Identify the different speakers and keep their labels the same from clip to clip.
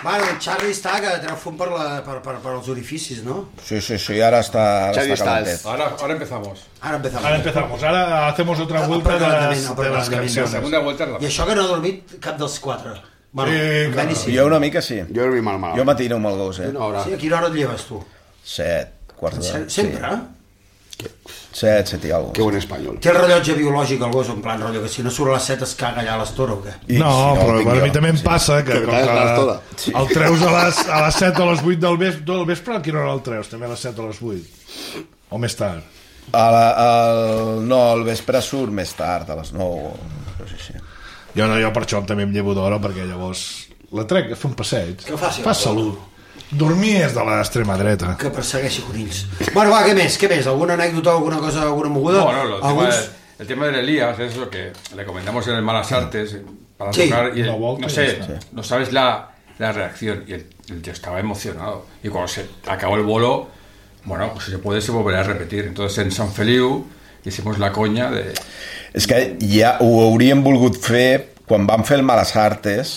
Speaker 1: Bueno, el Xavi està que treu fum per els orificis, ¿no?
Speaker 2: Sí, ara està calentet.
Speaker 3: Ahora empezamos.
Speaker 4: Ahora hacemos otra vuelta de las canciones.
Speaker 3: La segunda vuelta.
Speaker 1: I això que no ha dormit cap dels quatre. Bueno,
Speaker 4: sí,
Speaker 2: Jo una mica sí.
Speaker 5: Jo dormim mal.
Speaker 2: Jo matino amb el gos,
Speaker 1: Sí, a quina hora et lleves, tu?
Speaker 2: 7, quarts de...
Speaker 1: Sempre, eh?
Speaker 2: 7 i alguna
Speaker 5: Que bon espanyol.
Speaker 1: Té el rellotge biològic el gos, en plan rotllo, que si no surt a les 7 es caga allà a l'estora o què?
Speaker 4: No, però a mi també em passa que com
Speaker 5: que
Speaker 4: el treus a les 7 o a les 8 del vespre, a quina hora el treus? També a les 7 o a les 8? O més tard?
Speaker 2: No, el vespre surt més tard, a les 9. Sí.
Speaker 4: Jo per això també em llevo d'hora, perquè llavors la trec a fer un passeig.
Speaker 1: Que faci
Speaker 4: fa salut. Dormir és de l'extrema dreta.
Speaker 1: Que persegueixi conills. Bueno, va, què més? ¿Alguna anécdota, alguna cosa, alguna moguda?
Speaker 3: El tema de Elías es lo que le comentamos en el Malas Artes para tocar y no sé, no sabes la reacción y el tío estaba emocionado y cuando se acabó el bolo, bueno, pues si se puede se volverá a repetir. Entonces en Sant Feliu hicimos la coña de...
Speaker 2: És que ja ho hauríem volgut fer quan vam fer el Malas Artes,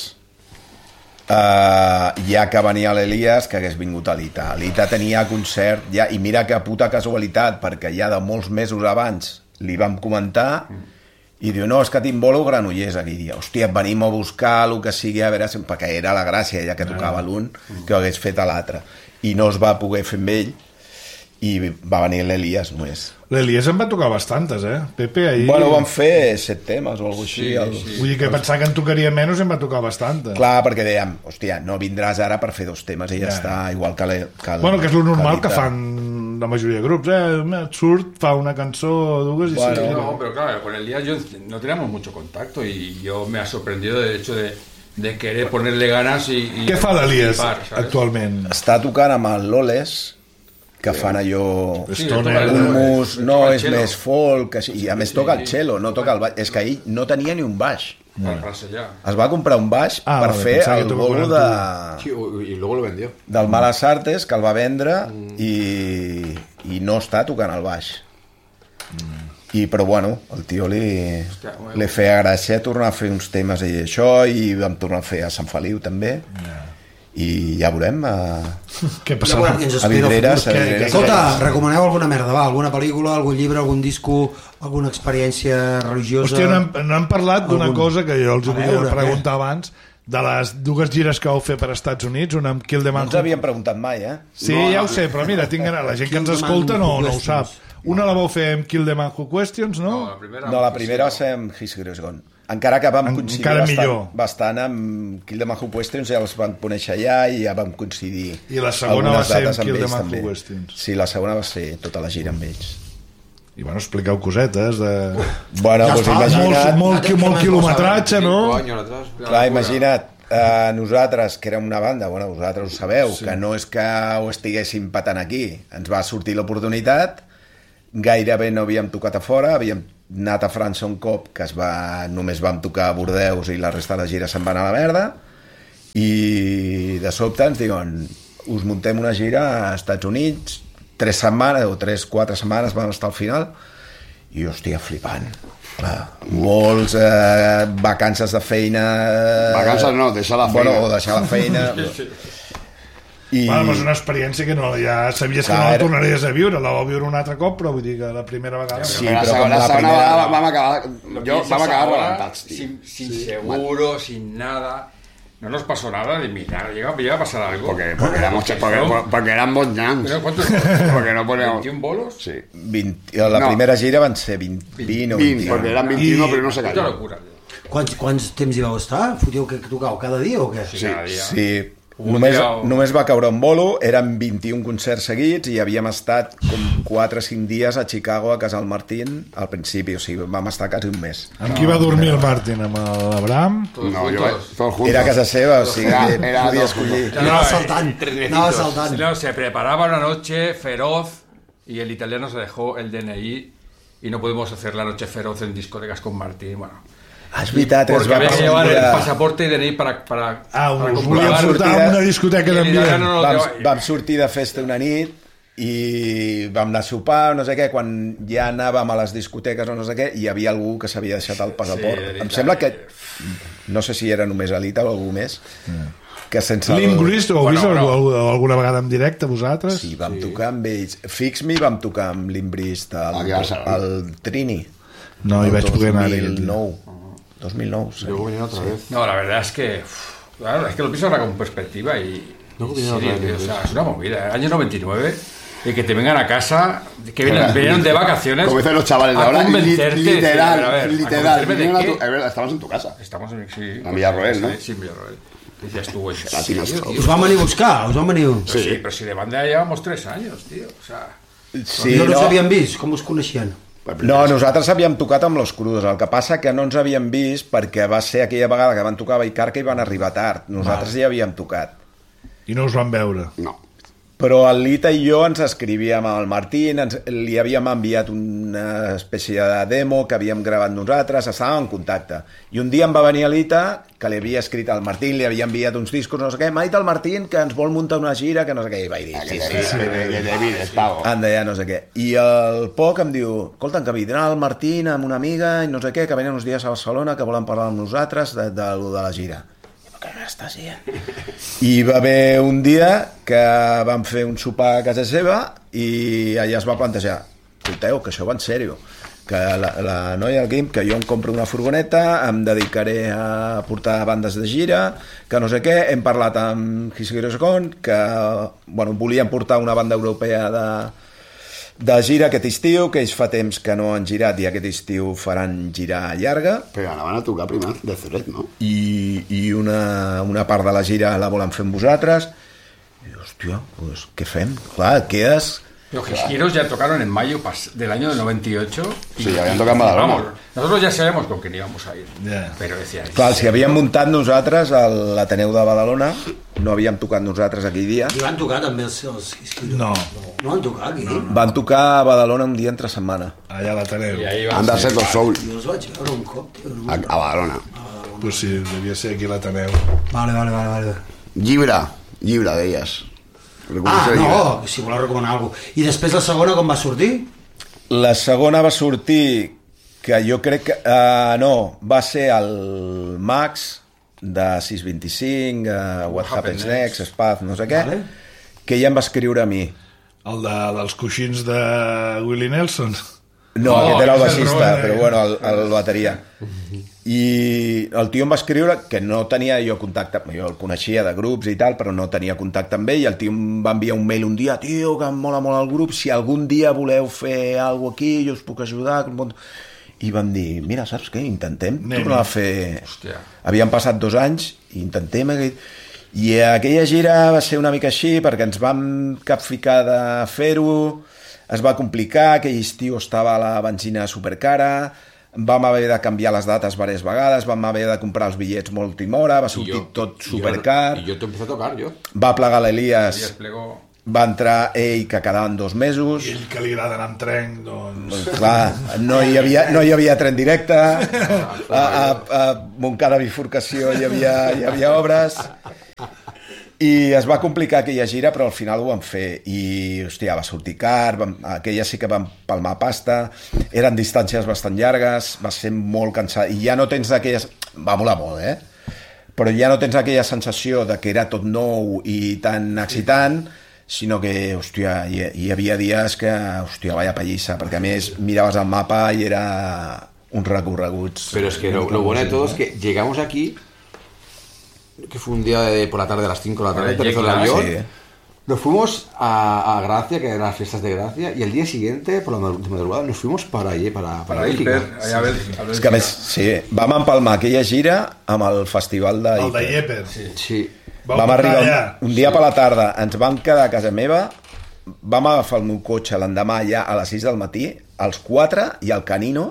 Speaker 2: ja que venia l'Elias, que hagués vingut a l'Ita. L'Ita tenia concert ja, i mira que puta casualitat, perquè ja de molts mesos abans li vam comentar i diu, no, és que tinc bolo a Granollers aquí. I diu, hòstia, venim a buscar el que sigui, a veure, perquè era la gràcia, ja que tocava l'un, que ho hagués fet a l'altre. I no es va poder fer amb ell i va venir l'Elias només.
Speaker 4: L'Elias em va tocar bastantes, Pepe, ahir...
Speaker 2: Bueno, van fer 7 temes o alguna cosa així.
Speaker 4: Sí. Vull dir que pensar que en tocaria menys em va tocar bastantes.
Speaker 2: Clar, perquè dèiem, hòstia, no vindràs ara per fer 2 temes i ja està, igual que...
Speaker 4: Bueno, que és lo normal que fan la majoria de grups, Et surt, fa una cançó o dues i
Speaker 3: bueno, sí. No, pero claro, con Elías no teníamos mucho contacto y yo me ha sorprendido el hecho de querer ponerle ganas y
Speaker 4: què fa l'Elias actualment?
Speaker 2: Està tocant amb el Loles, que fan allò hummus, no, és més folk, i a més toca el cello, no toca el baix. És que ell no tenia ni un baix. Es va comprar un baix per fer el bolo
Speaker 5: i luego lo vendió
Speaker 2: del Malas Artes, que el va vendre i no està tocant el baix. Però bueno, el tio li feia gràcia tornar a fer uns temes i això, i vam tornar a fer a Sant Feliu també, i ja veurem
Speaker 4: què passarà
Speaker 2: a Vidreres.
Speaker 1: Escolta, recomaneu alguna merda, alguna pel·lícula, algun llibre, algun disco, alguna experiència religiosa?
Speaker 4: Hòstia, no hem parlat d'una cosa que jo els volia preguntar abans, de les 2 gires que vau fer per Estats Units, una amb Kill the Man.
Speaker 2: No ens havíem preguntat mai,
Speaker 4: Sí, ja ho sé, però mira, la gent que ens escolta no ho sap. Una la vau fer amb Kill the Man Who Questions, no?
Speaker 2: No, la primera va ser amb His Grace Gone. Encara que vam coincidir bastant amb Kill the Man Who Questions, ja els vam conèixer allà i ja vam coincidir.
Speaker 4: I la segona va ser amb Kill the Man Who Questions.
Speaker 2: Sí, la segona va ser tota la gira amb ells.
Speaker 4: I bueno, expliqueu cosetes de...
Speaker 2: Bueno, doncs imagina't...
Speaker 4: Molt quilometratge, no?
Speaker 2: Clar, imagina't, nosaltres, que érem una banda, bueno, vosaltres ho sabeu, que no és que ho estiguéssim patant aquí, ens va sortir l'oportunitat, gairebé no havíem tocat a fora, havíem anat a França un cop, que només vam tocar a Bordeus i la resta de la gira se'n va anar a la merda, i de sobte ens diuen, us muntem una gira a Estats Units, 3 setmanes o 3-4 setmanes van estar al final, i hòstia, flipant. Vols, vacances de feina...
Speaker 5: Vacances no, deixar la feina.
Speaker 2: Bueno, o deixar la feina...
Speaker 4: Bueno, és una experiència que ja sabies que no la tornaries a viure, la vau viure un altre cop, però vull dir que la primera vegada...
Speaker 5: Sí, però la segona vegada vam acabar rebentats,
Speaker 3: sin seguro, sin nada. No nos pasó nada de mirar, llega a pasar algo.
Speaker 5: Porque eran bons porque no poníamos...
Speaker 3: ¿21 bolos?
Speaker 5: Sí.
Speaker 2: La primera gira van ser 20 o 21.
Speaker 5: Porque eran 21, però no se
Speaker 3: calla. Locura.
Speaker 1: Quants temps hi vau estar? Fotíeu que tocau cada dia o què?
Speaker 3: Sí, cada dia.
Speaker 2: Sí. Només va caure un bolo, eren 21 concerts seguits i havíem estat com 4 o 5 dies a Chicago, a casa del Martín, al principi, o sigui, vam estar quasi un mes.
Speaker 4: Amb qui va dormir el Martín? Amb l'Abraham?
Speaker 5: No, todos juntos.
Speaker 2: Era a casa seva, o sigui, podia escollir.
Speaker 1: Anava saltant.
Speaker 3: No, se preparaba una noche feroz y el italiano se dejó el DNI y no pudimos hacer la noche feroz en discotecas con Martín, bueno...
Speaker 2: És veritat,
Speaker 3: porque había que llevar el pasaporte y DNI para
Speaker 4: us volíem portar a una discoteca d'ambient.
Speaker 2: Vam sortir de festa una nit i vam anar a sopar, no sé què, quan ja anàvem a les discoteques o no sé què, hi havia algú que s'havia deixat el passaport. Sí, em sembla que, no sé si era només Alita o algú més, que sense...
Speaker 4: L'Ingris, ho heu vist alguna vegada en directe, vosaltres?
Speaker 2: Sí, vam tocar amb ells. Fix Me vam tocar amb l'Imbrist al Trini.
Speaker 4: No, hi vaig poder anar.
Speaker 2: 2009. Sí.
Speaker 3: No, la verdad es que... Claro, es que lo pienso ahora con perspectiva y... No, serio, tío, o sea, es una movida. Año 99... Y que te vengan a casa, que vienen de vacaciones.
Speaker 5: Como dicen los chavales de ahora, literal. Estamos en tu casa.
Speaker 3: Estamos en, sí.
Speaker 5: A Villarroel, ¿no?
Speaker 3: Sí, en Villarroel. Dices tú, güey.
Speaker 1: Us van venir a buscar, us van venir...
Speaker 3: Sí, pero si de banda llevamos 3 años, tío. O sea...
Speaker 1: Sí, no us havien vist, com us coneixien?
Speaker 2: No, nosaltres havíem tocat amb los Crudos, el que passa que no ens havíem vist perquè va ser aquella vegada que van tocar a Vallcarca i van arribar tard. Nosaltres ja havíem tocat.
Speaker 4: I no us van veure?
Speaker 2: No. Però el Lita i jo ens escrivíem al Martín, li havíem enviat una espècie de demo que havíem gravat nosaltres, estàvem en contacte. I un dia em va venir el Lita, que li havia escrit al Martín, li havia enviat uns discos, no sé què, m'ha dit el Martín que ens vol muntar una gira, que no sé què, i vaig dir, anda ja, no sé què. I el poc em diu, escolta, que vindrà el Martín amb una amiga i no sé què, que venen uns dies a Barcelona, que volen parlar amb nosaltres de la gira. I va haver un dia que vam fer un sopar a casa seva i allà es va plantejar, escolteu, que això va en sèrio, que la noia del Guim, que jo em compro una furgoneta, em dedicaré a portar bandes de gira, que no sé què, hem parlat amb Hisgiroscon, que bueno, volien portar una banda europea de gira aquest estiu, que ells fa temps que no han girat i aquest estiu faran girar llarga.
Speaker 5: Però la van a tocar primer de Zuret, no?
Speaker 2: I una part de la gira la volen fer amb vosaltres. I hòstia, pues, què fem? Clar, quedes...
Speaker 3: Los Giros ya tocaron en mayo del año 98.
Speaker 5: Sí, ya habían tocado en Badalona.
Speaker 3: Vamos, nosotros ya sabemos con quién íbamos a ir. Yeah. Pero decía...
Speaker 2: Clar, si havíem muntat nosaltres a l'Ateneu de Badalona, no havíem tocat nosaltres aquell dia.
Speaker 1: I van tocar també els Giros?
Speaker 4: No.
Speaker 1: No van tocar aquí? No.
Speaker 2: Van tocar a Badalona un dia entre setmana.
Speaker 4: Allà a l'Ateneu.
Speaker 5: Han de ser dos Soul.
Speaker 1: Jo els vaig veure un cop, tio. No
Speaker 5: a Badalona.
Speaker 4: Pues sí, devia ser aquí a l'Ateneu.
Speaker 1: Vale.
Speaker 5: Llibre deies.
Speaker 1: No, si voleu recomanar alguna cosa. I després la segona com va sortir?
Speaker 2: La segona va sortir que jo crec que... no, va ser el Max de 625, What Happens Next, Spaz, no sé què, que ja em va escriure a mi.
Speaker 4: El dels coixins de Willie Nelson?
Speaker 2: No, aquest era el baixista, però bueno, el bateria. I el tio em va escriure que no tenia jo contacte, jo el coneixia de grups i tal, però no tenia contacte amb ell, i el tio em va enviar un mail un dia, tio, que em mola molt el grup, si algun dia voleu fer alguna cosa aquí, jo us puc ajudar. I vam dir, mira, saps què? Intentem tornar a fer... Hòstia. Havien passat 2 anys, i intentem... I aquella gira va ser una mica així, perquè ens vam capficar de fer-ho, es va complicar, aquell estiu estava la benzina supercara, vam haver de canviar les dates diverses vegades, vam haver de comprar els bitllets molt última hora, va sortir tot supercar.
Speaker 5: I jo t'empecé a tocar, jo.
Speaker 2: Va plegar l'Elias, va entrar ell, que quedaven 2 mesos.
Speaker 4: I ell que li agrada anar amb tren, doncs...
Speaker 2: Clar, no hi havia tren directe, a Montcada Bifurcació hi havia obres... I es va complicar aquella gira, però al final ho vam fer. I, hòstia, va sortir car, aquella sí que vam palmar pasta, eren distàncies bastant llargues, va ser molt cansat. I ja no tens aquelles... Va molar molt, Però ja no tens aquella sensació de que era tot nou i tan excitant, sinó que, hòstia, hi havia dies que, hòstia, vaya pallissa, perquè a més miraves el mapa i era uns recorreguts...
Speaker 5: Pero es que lo bueno de todo es que llegamos aquí... que fue un día por la tarde, a las 5 de la tarde, aterrizó el avión. Sí. Nos fuimos a Gracia, que eran las fiestas de Gracia, y el día siguiente, por la madrugada, nos fuimos para allí, para Bélgica.
Speaker 2: És que a més, sí, vam empalmar aquella gira amb el festival de
Speaker 4: El de Yeper.
Speaker 5: Sí.
Speaker 2: Vam arribar un dia per la tarda, ens vam quedar a casa meva, vam agafar el meu cotxe l'endemà ja a les 6 del matí, als 4, i el Canino,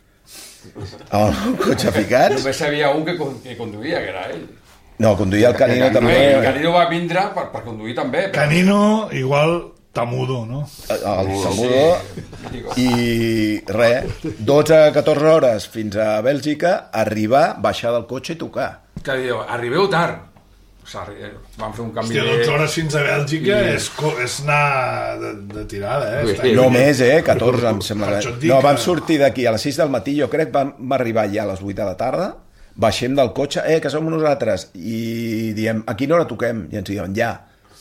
Speaker 2: amb el meu cotxe ficat.
Speaker 3: Només hi havia un que conduïa, que era ell.
Speaker 2: No, conduïa el Canino també.
Speaker 3: El Canino va vindre per conduir també.
Speaker 4: Però... Canino igual tamudo, no?
Speaker 2: El tamudo. Sí. I res, 12-14 hores fins a Bèlgica, arribar, baixar del cotxe i tocar.
Speaker 3: Que diu, arribeu tard. van fer un canvi
Speaker 4: Hòstia, 12 hores fins a Bèlgica és anar de tirada,
Speaker 2: No més, 14 em sembla. No, vam sortir d'aquí a les 6 del matí, jo crec que vam arribar ja a les 8 de la tarda, baixem del cotxe, que som nosaltres, i diem, a quina hora toquem? I ens diuen, ja.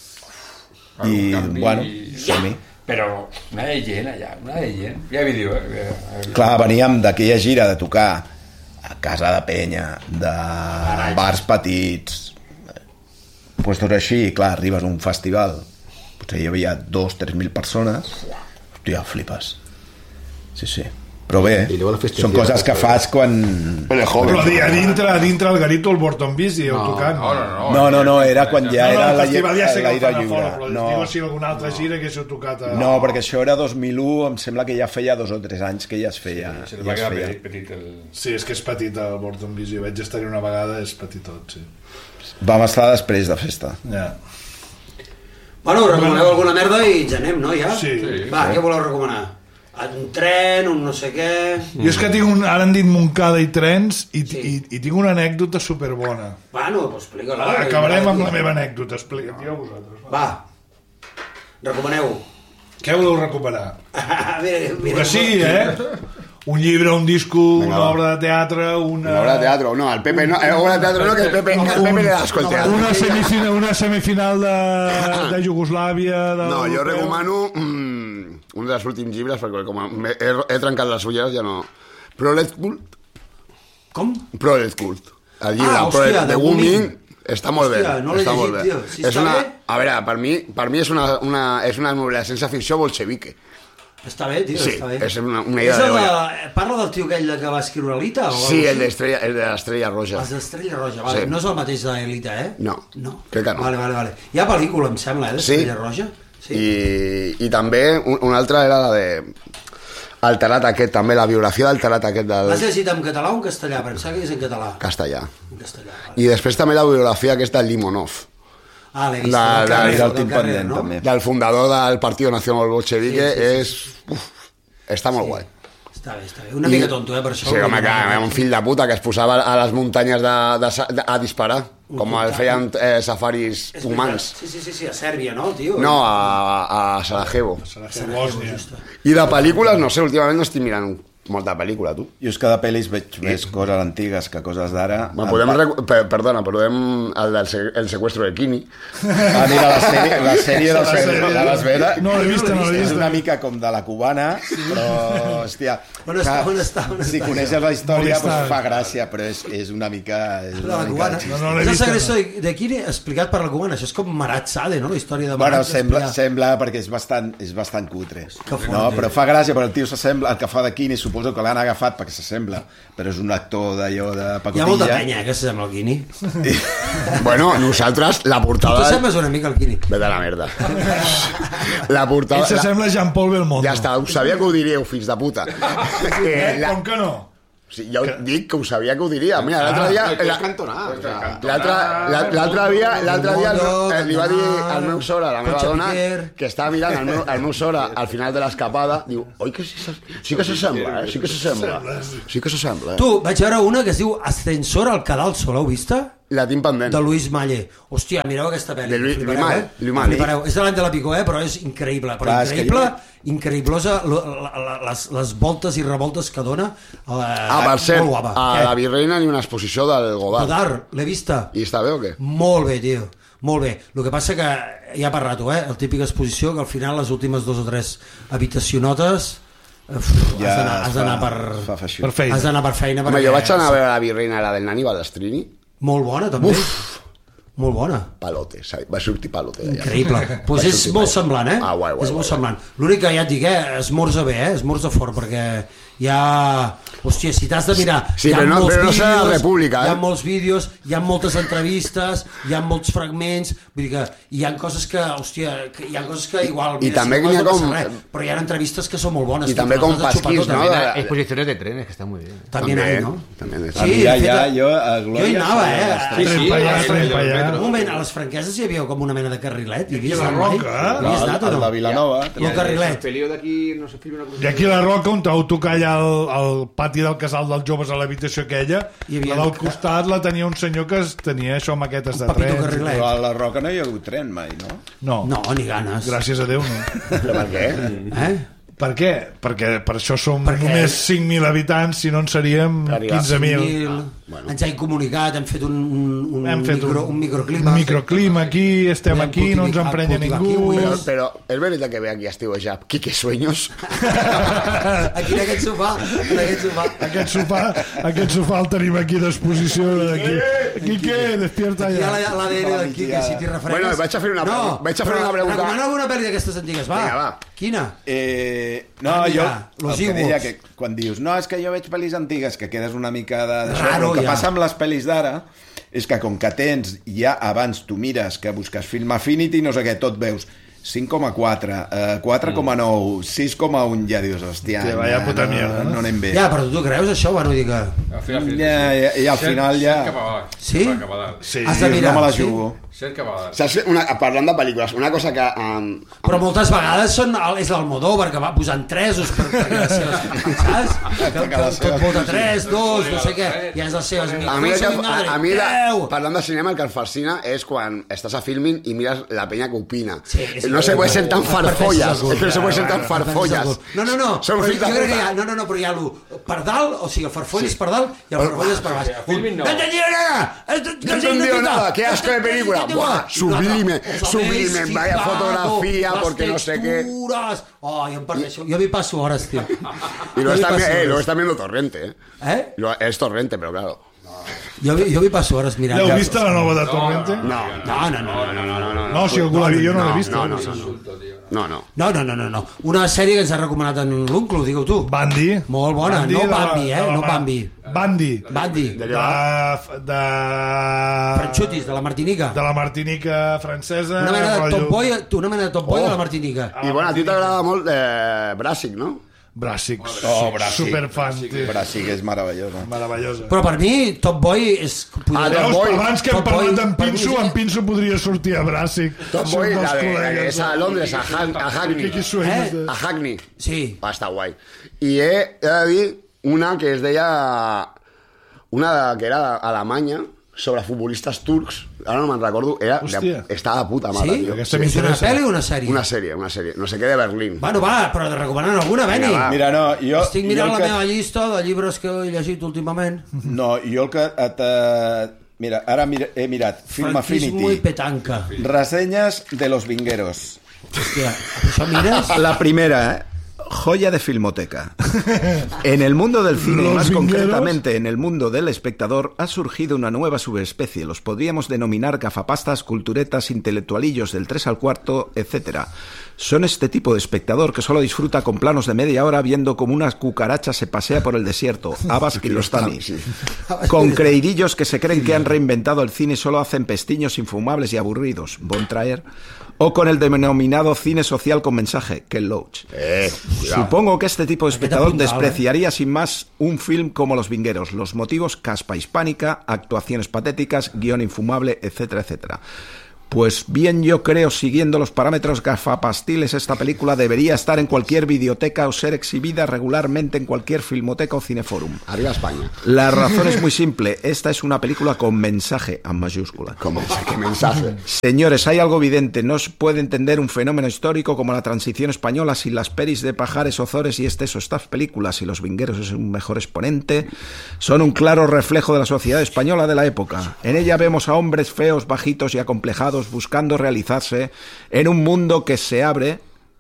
Speaker 2: I, bueno, som-hi.
Speaker 3: Però una de gent allà, una de gent. Hi ha vídeo,
Speaker 2: Clar, veníem d'aquella gira de tocar a Casa de Penya, de bars petits, puestos així, clar, arribes a un festival, potser hi havia 2.000-3.000 persones, hòstia, flipes. Sí. Però bé, són coses que fas quan...
Speaker 4: Però a dintre el Garito, el Borton Bici, heu tocat?
Speaker 2: No, era quan ja era
Speaker 4: el festival ja sé que el fan a fora, però
Speaker 2: digo
Speaker 4: si alguna altra gira que haguéssiu tocat a...
Speaker 2: No, perquè això era 2001, em sembla que ja feia 2 o 3 anys que ja es feia.
Speaker 3: Se li va quedar petit el...
Speaker 4: Sí, és que és petit el Borton Bici, vaig estar-hi una vegada, és petitot, sí.
Speaker 2: Vam estar després de festa.
Speaker 4: Ja.
Speaker 1: Bueno, recomaneu alguna merda i ens anem, no, ja?
Speaker 4: Sí.
Speaker 1: Va, què voleu recomanar? Un tren, un no sé què...
Speaker 4: Jo és que ara han dit Montcada i trens i tinc una anècdota superbona.
Speaker 1: Bueno, doncs explica-la.
Speaker 4: Acabarem amb la meva anècdota, explica-ho vosaltres.
Speaker 1: Va, recomaneu.
Speaker 4: Què voleu recuperar?
Speaker 1: Mira,
Speaker 4: que sigui, un llibre, un disco, una obra de teatre, una
Speaker 5: obra de teatre, no, el Pepe no, obra de teatre no, que el Pepe le da asco al teatre.
Speaker 4: Una semifinal de Iugoslàvia...
Speaker 5: No, jo recomano un dels últims llibres, perquè com he trencat les ulleres ja no... Prolet Cult.
Speaker 1: Com?
Speaker 5: Prolet Cult. El llibre, de Wooming, està molt bé.
Speaker 1: No l'he llegit, tio. Si està bé...
Speaker 5: A veure, per mi és una novel·la sense ficció bolxevique.
Speaker 1: Està bé, tio,
Speaker 5: sí,
Speaker 1: està bé.
Speaker 5: És una idea de olla.
Speaker 1: Parla del tio aquell que va escriure Elita?
Speaker 5: Sí, el de l'Estrella Roja.
Speaker 1: El d'Estrella Roja, vale. Sí. No és el mateix d'Elita,
Speaker 5: No, crec que no.
Speaker 1: Vale. Hi ha pel·lícula, em sembla, d'Estrella Roja?
Speaker 5: Sí. I també una altra era la de... El talat aquest, també, la biografia del talat aquest del...
Speaker 1: L'has llegit en català o en castellà? Pensava que és en català.
Speaker 5: Castellà.
Speaker 1: En castellà, vale.
Speaker 5: I després també la biografia aquesta del Limonov.
Speaker 1: L'he vist,
Speaker 2: del carrer, no?
Speaker 5: Del fundador del Partido Nacional Bolchevique, està molt guai.
Speaker 1: Està bé. Una mica tonto, per això.
Speaker 5: Sí, home, que un fill de puta que es posava a les muntanyes a disparar, com el feien safaris humans.
Speaker 1: Sí, a Sèrbia, no, tio?
Speaker 5: No, a Sarajevo.
Speaker 4: Bòsnia.
Speaker 5: I de pel·lícules, no sé, últimament no estic mirant molta pel·lícula, tu.
Speaker 2: Jo és que de pel·lis veig més coses antigues que coses d'ara.
Speaker 5: Perdona, el secuestro de Kini.
Speaker 2: Mira, la sèrie de Las Vegas.
Speaker 4: No l'he vist.
Speaker 2: És una mica com de la cubana, però, hòstia...
Speaker 1: On està?
Speaker 2: Si coneixes la història, fa gràcia, però és una mica...
Speaker 1: La cubana.
Speaker 4: No l'he vist.
Speaker 1: És el secreto de Kini explicat per la cubana. Això és com Marat Sade, no? La història de Marat.
Speaker 2: Bueno, sembla perquè és bastant cutre. No, però fa gràcia, però el tio s'assembla, el que fa de Kini, suposo que l'han agafat perquè s'assembla, però és un actor d'allò de pacotilla.
Speaker 1: Hi ha molta penya que s'assembla al Quini.
Speaker 5: Bueno, nosaltres, la portada...
Speaker 1: Tu t'assembles una mica al Quini.
Speaker 5: Vete a la merda. La portada...
Speaker 4: Ell s'assembla a Jean-Paul Belmondo.
Speaker 5: Ja està, us sabia que ho diríeu, fills de puta.
Speaker 4: Com que no?
Speaker 5: Sí, jo dic que ho sabia que ho diria. Mira, l'altre dia... L'altre dia li va dir al meu sora, la meva dona, que estava mirant el meu sora al final de l'escapada, diu, oi que sí que s'assembla, sí que s'assembla.
Speaker 1: Tu, vaig veure una que es diu Ascensor al Cadalso, l'heu vista?
Speaker 5: La tinc pendent.
Speaker 1: De Luis Malle. Hòstia, mireu aquesta pel·li.
Speaker 5: De Luis Malle.
Speaker 1: És de l'any de la Picó, però és increïble. Però increïblosa les voltes i revoltes que dona.
Speaker 5: Per cert, a la Virreina hi ha una exposició del Godard.
Speaker 1: Godard, l'he vista.
Speaker 5: I està bé o què?
Speaker 1: Molt bé, tio. Molt bé. El que passa que ja per rato, el típic exposició que al final les últimes 2 o 3 habitacionotes has d'anar per feina.
Speaker 5: Home, jo vaig anar a veure la Virreina, la del Nani Balestrini.
Speaker 1: Molt bona, també. Molt bona.
Speaker 5: Palote, va sortir palote.
Speaker 1: Increïble. Doncs és molt semblant,
Speaker 5: Guai.
Speaker 1: És molt semblant. L'únic que ja et dic, esmorza bé, esmorza fort, perquè hi ha... Hòstia, si t'has de mirar...
Speaker 5: Sí, però no serà la República,
Speaker 1: Hi ha molts vídeos, hi ha moltes entrevistes, hi ha molts fragments, vull dir que hi ha coses que, hòstia, hi ha coses que igual...
Speaker 5: I també hi ha com...
Speaker 1: Però hi ha entrevistes que són molt bones.
Speaker 5: I també com pasquís, no?
Speaker 6: Exposiciones de trenes, que està molt bé.
Speaker 1: També hay, no?
Speaker 2: Sí, jo
Speaker 1: hi anava,
Speaker 4: Sí.
Speaker 1: Un moment, a les franqueses hi havia com una mena de carrilet.
Speaker 4: Aquí a la Roca,
Speaker 2: el de Vilanova.
Speaker 1: El carrilet.
Speaker 6: El pelío d'aquí no se filma una cosa.
Speaker 4: I aquí a la Roca, on heu tocat allà allà al pati del casal dels joves a l'habitació aquella, la del costat la tenia un senyor que tenia això, maquetes de tren.
Speaker 2: Però a la Roca no hi ha hagut tren mai, no?
Speaker 4: No,
Speaker 1: ni ganes.
Speaker 4: Gràcies a Déu, no.
Speaker 2: Però per què?
Speaker 4: Per què? Perquè per això som només 5.000 habitants, si no en seríem 15.000.
Speaker 1: Ens hem comunicat, hem fet un microclima.
Speaker 4: Un microclima aquí, estem aquí, no ens emprenya ningú.
Speaker 7: Però és veritat que ve aquí a estiuejar Quique Sueños?
Speaker 1: Aquí en aquest sofà.
Speaker 4: Aquest sofà el tenim aquí d'exposició. Quique, despierta ja.
Speaker 1: Hi ha l'ADN del Quique, si t'hi refregues.
Speaker 7: Bueno, vaig a fer una pregunta.
Speaker 1: Recomana alguna pel·li d'aquestes antigues, va. Quina?
Speaker 2: No, jo el que deia que quan dius no, és que jo veig pel·lis antigues que quedes una mica d'això, el que passa amb les pel·lis d'ara és que com que tens ja abans tu mires que busques Film Affinity, no sé què, tot veus 5,4, 4,9, 6,1, ja dius, hòstia, no anem bé.
Speaker 1: Ja, però tu creus això? Bueno, dic que...
Speaker 2: I al final ja...
Speaker 1: Sí?
Speaker 2: Has de mirar. No me la jugo.
Speaker 7: Saps, parlant de pel·lícules, una cosa que...
Speaker 1: Però moltes vegades és l'Almodóvar que va posant 3 perquè les seves... Saps? Tot vota 3, 2, no sé què, i és les seves...
Speaker 7: A mi, parlant de cinema, el que em fascina és quan estàs a Filmin i mires la penya que opina. No se puede ser tan farfolles. És que no se puede ser tan farfolles.
Speaker 1: No, jo crec que hi ha... No, però hi ha el per dalt, o sigui, el farfoll és per dalt i el farfoll és per baix.
Speaker 7: No entendió nada, qué asco de película. Buah, sublime, vaya fotografía, porque no sé qué.
Speaker 1: Ay, em perdeixo. Jo m'hi passo hores, tío.
Speaker 7: Y lo están viendo Torrente, Es Torrente, pero claro.
Speaker 1: Jo m'hi passo hores mirant.
Speaker 4: L'heu vist la nova de Torrente?
Speaker 1: No.
Speaker 4: No, si algú l'ha vist, jo no l'he vist.
Speaker 1: No. Una sèrie que ens ha recomanat en l'Unclo, digue-ho tu.
Speaker 4: Bandi.
Speaker 1: Molt bona, no Bambi, no Bambi. Bandi.
Speaker 4: De...
Speaker 1: Franxutis, de la Martinica.
Speaker 4: De la Martinica francesa.
Speaker 1: Una mena de Top Boy de la Martinica.
Speaker 7: I bueno, a ti t'agrada molt Bràssic, no?
Speaker 4: Bràssic, superfan.
Speaker 2: Bràssic és meravellosa.
Speaker 4: Però
Speaker 1: per mi Top Boy és...
Speaker 4: Abans que hem parlat d'en Pinso, en Pinso podria sortir a Bràssic.
Speaker 7: Top Boy és a Londres, a Hackney. A Hackney.
Speaker 1: Sí.
Speaker 7: Està guai. I he de dir una que es deia... Una que era d'Alemanya, sobre futbolistes turcs, ara no me'n recordo, estava de puta mare.
Speaker 1: Sí? És una pel·li o una sèrie?
Speaker 7: Una sèrie, no sé què, de Berlín.
Speaker 1: Bueno, va, però de recomanar alguna, Beni.
Speaker 2: Mira, no, jo...
Speaker 1: Estic mirant la meva llista de llibres que he llegit últimament.
Speaker 2: No, jo el que... Mira, ara he mirat Film Affinity.
Speaker 1: Franquismo i petanca.
Speaker 2: Reseñas de los vingueros.
Speaker 1: Hòstia, això mires?
Speaker 2: La primera, joya de filmoteca. En el mundo del cine, y más concretamente en el mundo del espectador, ha surgido una nueva subespecie. Los podríamos denominar gafapastas, culturetas, intelectualillos del 3 al 4, etc. Son este tipo de espectador que solo disfruta con planos de media hora viendo como una cucaracha se pasea por el desierto, Abbas Kiarostami. Con creidillos que se creen que han reinventado el cine y solo hacen pestiños infumables y aburridos, Von Trier. O con el denominado cine social con mensaje, Ken Loach. Supongo que este tipo de espectador despreciaría sin más un film como Los Vingueros. Los motivos, caspa hispánica, actuaciones patéticas, guión infumable, etcétera, etcétera. Pues bien, yo creo, siguiendo los parámetros gafapastiles, esta película debería estar en cualquier videoteca o ser exhibida regularmente en cualquier filmoteca o cineforum.
Speaker 7: Arriba España.
Speaker 2: La razón es muy simple. Esta es una película con mensaje, en mayúscula.
Speaker 7: Con mensaje.
Speaker 2: Señores, hay algo evidente. No se puede entender un fenómeno histórico como la transición española sin las peris de Pajares, Ozores y estas películas. Y Los Vingueros es un mejor exponente. Son un claro reflejo de la sociedad española de la época. En ella vemos a hombres feos, bajitos y acomplejados buscando realizarse en un mundo que se abre,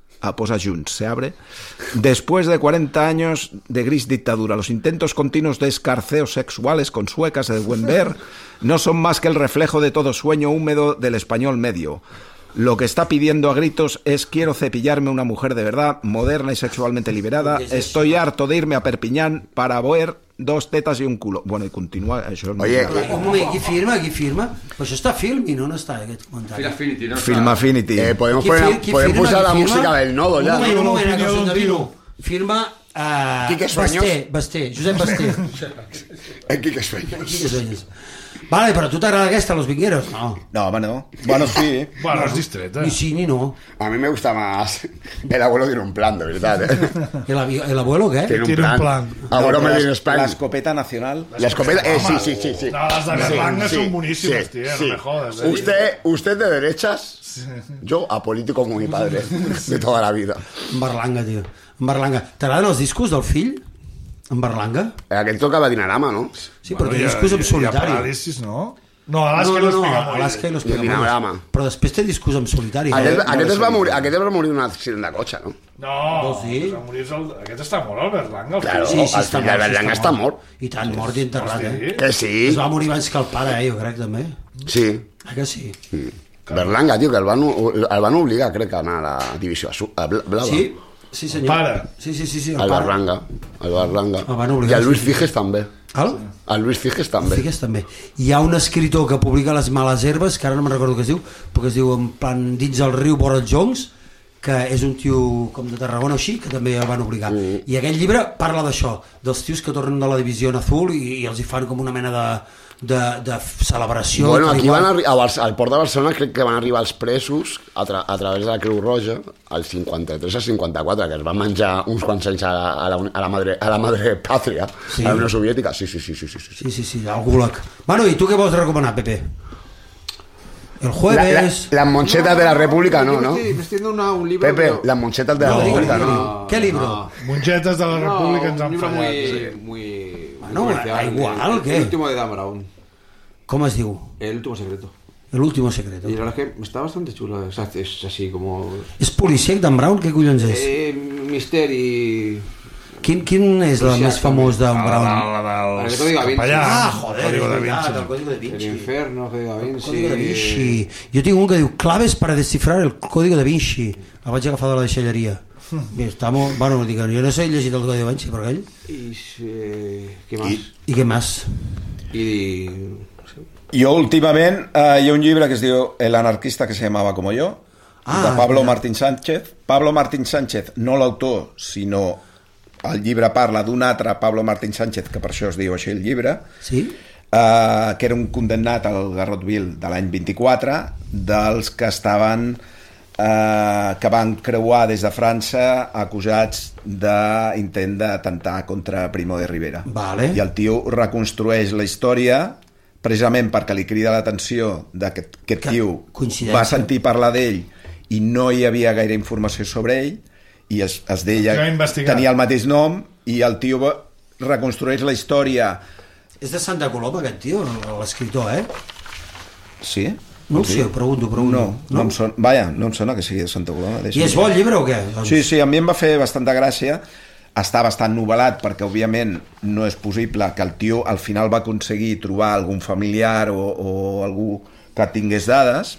Speaker 2: se abre, después de 40 años de gris dictadura. Los intentos continuos de escarceos sexuales con suecas de buen ver no son más que el reflejo de todo sueño húmedo del español medio. Lo que está pidiendo a gritos es: quiero cepillarme una mujer de verdad, moderna y sexualmente liberada. Estoy harto de irme a Perpiñán para ver 2 tetas i un culo. Bueno, i continua, això és...
Speaker 7: Oye,
Speaker 1: un moment, qui firma? Però això està Filmi, no està aquest comentari.
Speaker 3: Film Affinity, no?
Speaker 2: Film Affinity.
Speaker 7: Podem posar la música del nodo, ja.
Speaker 1: Un moment, Firma
Speaker 7: Quique Sueños.
Speaker 1: Basté, Josep Basté.
Speaker 7: Quique Sueños.
Speaker 1: Vale, però a tu t'agrada aquesta, Los Vingueros? No.
Speaker 2: No, home, no. Bueno, sí.
Speaker 4: Bueno, es distreta.
Speaker 1: Ni sí ni no.
Speaker 7: A mí me gusta más. El abuelo tiene un plan, de verdad.
Speaker 1: ¿El abuelo qué?
Speaker 7: Tiene un plan. Abuelo me viene España.
Speaker 2: La escopeta nacional.
Speaker 7: La escopeta, sí.
Speaker 4: No, las de Berlanga son buenísimas, tío, no me jodas.
Speaker 7: Usted de derechas, yo apolítico como mi padre, de toda la vida.
Speaker 1: En Berlanga, tio. En Berlanga. T'agraden els discos del fill? En Berlanga?
Speaker 7: Aquell tocava Dinarama, no?
Speaker 1: Sí, però té discos en solitari.
Speaker 4: Hi ha paràlisis, no? No, Alaska i los
Speaker 1: Pinamoros. Però després té discos en solitari.
Speaker 7: Aquest es va morir d'un accident de cotxe, no?
Speaker 4: No, aquest està mort, el Berlanga.
Speaker 7: Claro, el Berlanga està mort.
Speaker 1: I tant, mort i enterrat,
Speaker 7: Que sí.
Speaker 1: Es va morir abans que el pare, jo crec, també.
Speaker 7: Sí.
Speaker 1: Que sí?
Speaker 7: Berlanga, tio, que el van obligar, crec, a anar a la divisió blava.
Speaker 1: Sí. Sí, senyor.
Speaker 4: Pare.
Speaker 1: Sí,
Speaker 7: el Berlanga. I el Luis Figes també. El Luis Figes també.
Speaker 1: Hi ha un escritor que publica Les males herbes, que ara no me'n recordo què es diu, però que es diu en plan Dins el riu vora els joncs, que és un tio com de Tarragona o així, que també el van obligar. I aquest llibre parla d'això, dels tios que tornen de la divisió azul i els hi fan com una mena de celebració.
Speaker 7: Bueno, aquí van al port de Barcelona crec que van arribar els presos a través de la Creu Roja al 53 al 54, que es van menjar uns quants anys a la madre pàtria, a la Unió Soviètica. Sí,
Speaker 1: al Gulag. Bueno, i tu què vols recomanar, Pepe? El jueves...
Speaker 7: Las monchetas de la República, no.
Speaker 5: Me estoy haciendo un libro...
Speaker 7: Pepe, las monchetas de la República, no.
Speaker 1: ¿Qué libro?
Speaker 4: Monchetas de la República ens han
Speaker 5: fallat.
Speaker 1: No, da igual, ¿qué?
Speaker 5: El último de Dan Brown.
Speaker 1: ¿Cómo es digo?
Speaker 5: El último secreto.
Speaker 1: El último secreto.
Speaker 5: Y la verdad es que está bastante chulo. Es así como...
Speaker 1: ¿Es policíac, Dan Brown? ¿Qué collons és?
Speaker 5: Misteri...
Speaker 1: Quin és el més famós d'en Brown?
Speaker 5: El Código Da Vinci.
Speaker 1: Joder, el Código Da Vinci.
Speaker 5: El Inferno, el Código Da Vinci.
Speaker 1: El Código Da Vinci. Jo tinc un que diu claves para descifrar el Código Da Vinci. El vaig agafar de la deixalleria. Bueno, dic, jo no sé llegir el Código Da Vinci, però aquell.
Speaker 5: ¿Qué más?
Speaker 1: I què més?
Speaker 2: Jo últimament hi ha un llibre que es diu El anarquista que se llamaba como yo, de Pablo Martín Sánchez. Pablo Martín Sánchez, no l'autor, sinó el llibre parla d'un altre Pablo Martín Sánchez, que per això es diu així el llibre,
Speaker 1: sí?
Speaker 2: Que era un condemnat al Garrotville de l'any 24, dels que estaven que van creuar des de França acusats d'intent d'atemptar contra Primo de Rivera.
Speaker 1: Vale.
Speaker 2: I el tio reconstrueix la història precisament perquè li crida l'atenció que aquest tio va sentir parlar d'ell i no hi havia gaire informació sobre ell i es deia, tenia el mateix nom i el tio reconstrueix la història.
Speaker 1: És de Santa Coloma aquest tio, l'escriptor,
Speaker 2: Sí?
Speaker 1: No ho sé, pregunto.
Speaker 2: No em sona que sigui de Santa Coloma.
Speaker 1: I és bo el llibre o què?
Speaker 2: Sí, a mi em va fer bastanta gràcia. Està bastant novel·lat perquè òbviament no és possible que el tio al final va aconseguir trobar algun familiar o algú que tingués dades,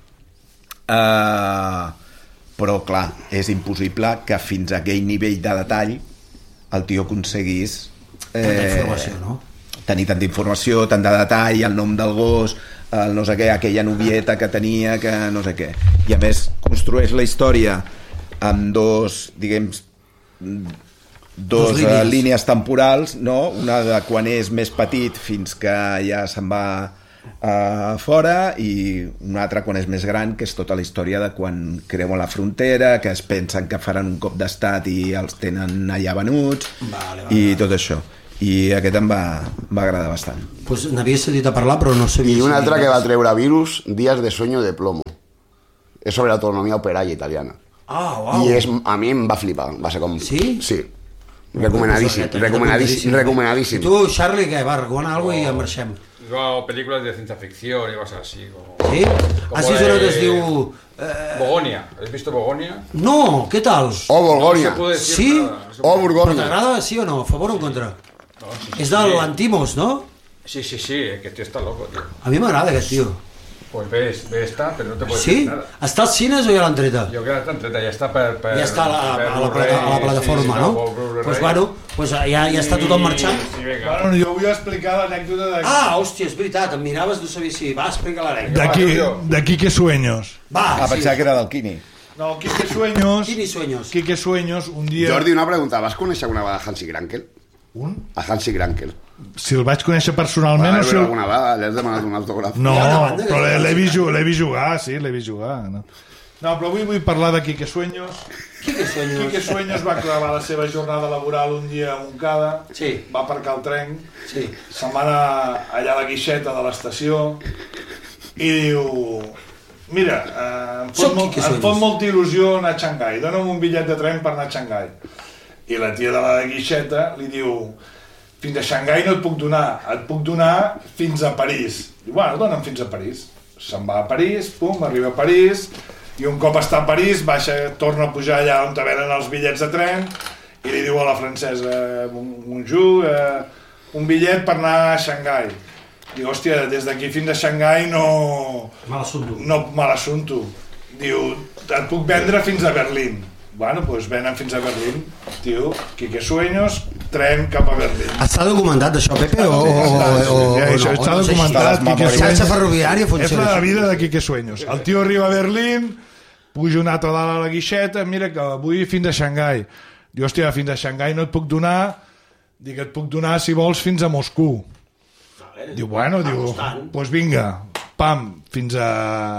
Speaker 2: però clar, és impossible que fins a aquell nivell de detall el tio aconseguís
Speaker 1: tanta informació, no?
Speaker 2: Tenir tanta informació, tant de detall, el nom del gos, el no sé què, aquella novieta que tenia, que no sé què, i a més construeix la història amb dos línies temporals, no? Una de quan és més petit fins que ja se'n va fora i una altra quan és més gran, que és tota la història de quan creuen la frontera, que es pensen que faran un cop d'estat i els tenen allà venuts, i tot això. I aquest em va agradar bastant.
Speaker 1: Pues n'havia sentit a parlar però no sabia.
Speaker 7: I un altre que va treure Virus, Días de sueño de plomo. És sobre l'autonomia operaia italiana.
Speaker 1: Wow.
Speaker 7: I a mi em va flipar, va ser com...
Speaker 1: Sí?
Speaker 7: Sí. Recomenadíssim.
Speaker 1: I tu, Charlie, què? Va, recomana alguna cosa i en marxem.
Speaker 3: Yo películas de ciencia ficción y cosas así.
Speaker 1: ¿Sí? Así es una que es diu...
Speaker 3: Bogonia. ¿Has visto Bogonia?
Speaker 1: No, ¿qué tal?
Speaker 7: Borgoña.
Speaker 3: No se puede decir
Speaker 1: ¿Sí?
Speaker 3: nada, no se
Speaker 7: Borgoña.
Speaker 1: ¿Pero t'agrada, sí o no? ¿A favor o en contra?
Speaker 3: No, sí,
Speaker 1: és de l'Antimos, no?
Speaker 3: Sí, que tío está loco, tío.
Speaker 1: A mi m'agrada aquest tio.
Speaker 3: Pues ve esta, pero no te puedes
Speaker 1: decir
Speaker 3: nada.
Speaker 1: Està als cines o ja l'han treta?
Speaker 3: Jo crec que l'han treta, ja està
Speaker 1: ja està a la plataforma, no? Doncs bueno, ja està tothom marxant.
Speaker 4: Bueno, jo vull explicar l'anècdota de...
Speaker 1: Hòstia, és veritat, em miraves, no sabia si... Va, explica l'anècdota.
Speaker 4: D'aquí que sueños.
Speaker 2: Va, pensava que era del Quini.
Speaker 4: No, Quique Sueños...
Speaker 1: Quini Sueños.
Speaker 4: Quique Sueños, un dia...
Speaker 7: Jordi, una pregunta. Vas conèixer alguna vegada Hansi Krankel? A Hansi Krankel.
Speaker 4: Si el vaig conèixer personalment...
Speaker 7: Va, alguna vegada li has demanat un autògraf.
Speaker 4: No, però l'he vist jugar, sí, l'he vist jugar. No, però avui vull parlar de Quique Sueños. Quique Sueños va acabar la seva jornada laboral un dia a Montcada, va aparcar el tren, se'n va anar allà a la guixeta de l'estació i diu... Mira, em fot molta il·lusió anar a Xangai, dona'm un bitllet de tren per anar a Xangai. I la tia de la guixeta li diu, fins a Xangai no et puc donar fins a París. Diu, bueno, dona'm fins a París. Se'n va a París, pum, arriba a París, i un cop està a París, baixa, torna a pujar allà on venen els bitllets de tren, i li diu a la francesa, bonjour, un bitllet per anar a Xangai. Diu, hòstia, des d'aquí fins a Xangai no... Mal assunto. Diu, et puc vendre fins a Berlín. Bueno, doncs venen fins a Berlín. Tio, Quique Sueños, tren cap a Berlín.
Speaker 1: Està documentat això, Pepe?
Speaker 4: Això està documentat.
Speaker 1: Xarxa ferroviària funciona.
Speaker 4: És la vida de Quique Sueños. El tio arriba a Berlín, puja un altre dalt a la guixeta, mira que vull fins a Xangai. Diu, hòstia, fins a Xangai no et puc donar. Dic, et puc donar, si vols, fins a Moscou. Diu, bueno, doncs vinga, pam, fins a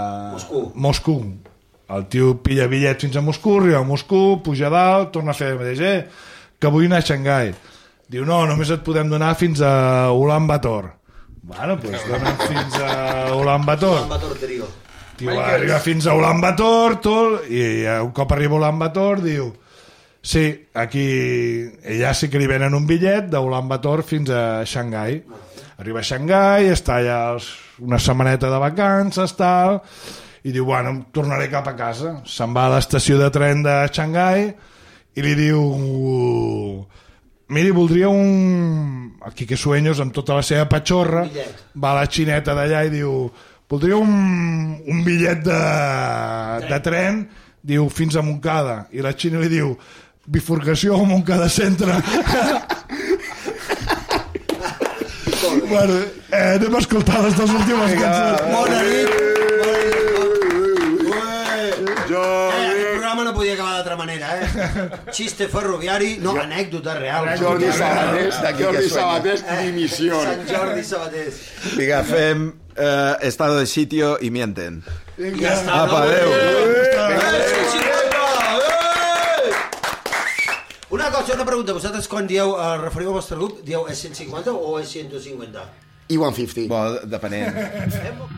Speaker 4: Moscou. El tio pilla bitllet fins a Moscou, arriba a Moscou, puja dalt, torna a fer el mateix, que vull anar a Xangai. Diu, no, només et podem donar fins a Ulan Bator. Bueno, doncs donem fins a Ulan Bator. Tio, arriba fins a Ulan Bator, i un cop arriba a Ulan Bator, diu, sí, aquí, allà sí que li venen un bitllet d'Ulan Bator fins a Xangai. Arriba a Xangai, està allà una setmaneta de vacances, tal, i diu, bueno, em tornaré cap a casa. Se'n va a l'estació de tren de Xangai i li diu, miri, voldria el Quique Sueños, amb tota la seva patxorra, va a la xineta d'allà i diu, voldria un bitllet de tren, diu, fins a Montcada. I la xina li diu, bifurcació a Montcada Centre. Bueno, anem a escoltar les dues últimes cançons.
Speaker 1: Bona nit. El programa no podia acabar d'altra manera, Xiste ferroviari, no, anècdota real.
Speaker 7: Jordi Sabatés, dimissió.
Speaker 1: Sant Jordi Sabatés.
Speaker 2: Vinga, fem estado de sitio i mienten.
Speaker 1: Ja està.
Speaker 2: Apa, adéu.
Speaker 1: Una pregunta, vosaltres quan dieu, referiu al vostre grup, dieu és 150 o és 150?
Speaker 7: I 150.
Speaker 2: Bon, depenent.